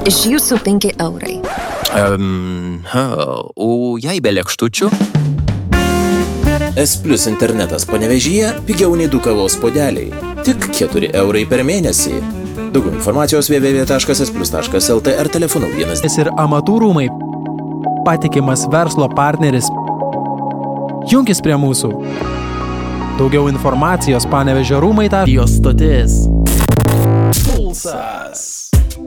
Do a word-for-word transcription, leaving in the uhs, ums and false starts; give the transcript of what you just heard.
Iš jūsų penki eurai. Um, o jei be lėkštučių? S Plus internetas Panevėžyje pigiau nei du kavos puodeliai. Tik keturi eurai per mėnesį. Daugiau informacijos w w w taškas s plus taškas l t ar telefonu vienas. Ir amatų rūmai. Patikimas verslo partneris. Junkis prie mūsų. Daugiau informacijos Panevėžio rūmai. Jos stotis. Pulsas.